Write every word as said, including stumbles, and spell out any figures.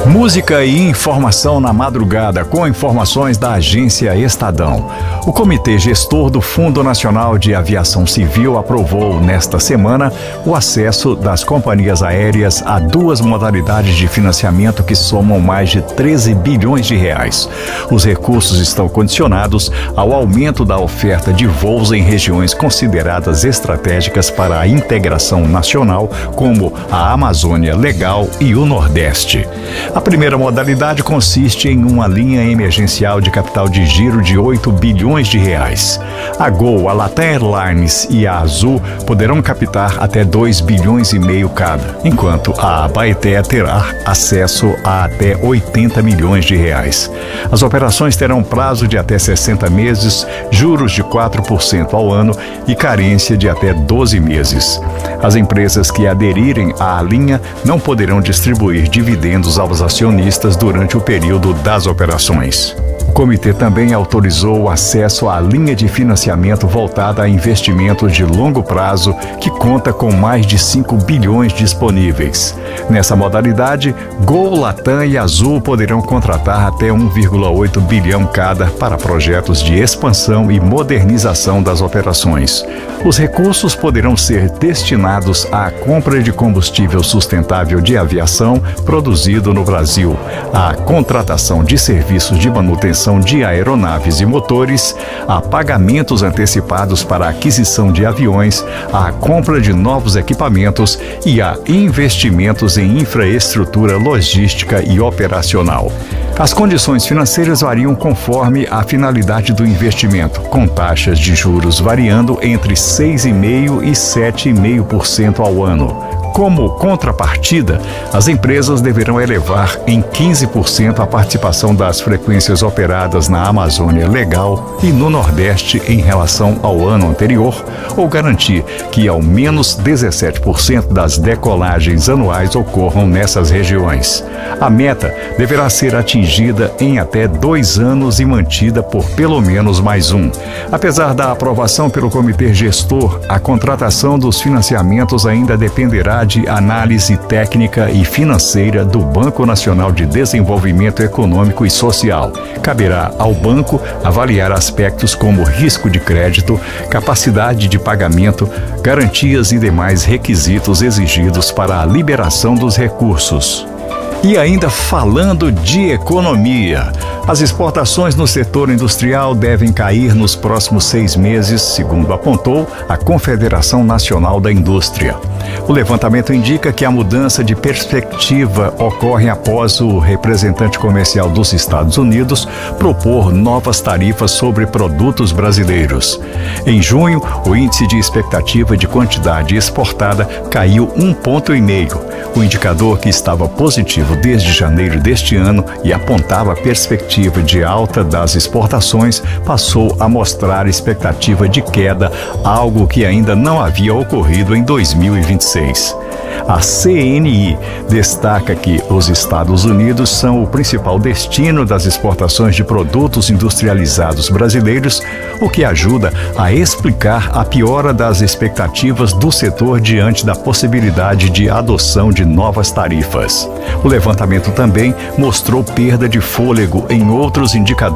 Música e informação na madrugada, com informações da Agência Estadão. O Comitê Gestor do Fundo Nacional de Aviação Civil aprovou nesta semana o acesso das companhias aéreas a duas modalidades de financiamento que somam mais de treze bilhões de reais. Os recursos estão condicionados ao aumento da oferta de voos em regiões consideradas estratégicas para a integração nacional, como a Amazônia Legal e o Nordeste. A primeira modalidade consiste em uma linha emergencial de capital de giro de oito bilhões de reais. A Gol, a Latam Airlines e a Azul poderão captar até dois bilhões e meio cada, enquanto a Abaeté terá acesso a até oitenta milhões de reais. As operações terão prazo de até sessenta meses, juros de quatro por cento ao ano e carência de até doze meses. As empresas que aderirem à linha não poderão distribuir dividendos aos acionistas durante o período das operações. O comitê também autorizou o acesso à linha de financiamento voltada a investimentos de longo prazo, que conta com mais de cinco bilhões disponíveis. Nessa modalidade, Gol, Latam e Azul poderão contratar até um vírgula oito bilhão cada para projetos de expansão e modernização das operações. Os recursos poderão ser destinados à compra de combustível sustentável de aviação produzido no Brasil, à contratação de serviços de manutenção de aeronaves e motores, a pagamentos antecipados para a aquisição de aviões, a compra de novos equipamentos e a investimentos em infraestrutura logística e operacional. As condições financeiras variam conforme a finalidade do investimento, com taxas de juros variando entre seis vírgula cinco por cento e sete vírgula cinco por cento ao ano. Como contrapartida, as empresas deverão elevar em quinze por cento a participação das frequências operadas na Amazônia Legal e no Nordeste em relação ao ano anterior, ou garantir que ao menos dezessete por cento das decolagens anuais ocorram nessas regiões. A meta deverá ser atingida em até dois anos e mantida por pelo menos mais um. Apesar da aprovação pelo Comitê Gestor, a contratação dos financiamentos ainda dependerá de análise técnica e financeira do Banco Nacional de Desenvolvimento Econômico e Social. Caberá ao banco avaliar aspectos como risco de crédito, capacidade de pagamento, garantias e demais requisitos exigidos para a liberação dos recursos. E ainda falando de economia, as exportações no setor industrial devem cair nos próximos seis meses, segundo apontou a Confederação Nacional da Indústria. O levantamento indica que a mudança de perspectiva ocorre após o representante comercial dos Estados Unidos propor novas tarifas sobre produtos brasileiros. Em junho, o índice de expectativa de quantidade exportada caiu um ponto e meio. O indicador, que estava positivo desde janeiro deste ano e apontava a perspectiva de alta das exportações, passou a mostrar expectativa de queda, algo que ainda não havia ocorrido em dois mil e vinte e seis. A C N I destaca que os Estados Unidos são o principal destino das exportações de produtos industrializados brasileiros, o que ajuda a explicar a piora das expectativas do setor diante da possibilidade de adoção de novas tarifas. O levantamento também mostrou perda de fôlego em outros indicadores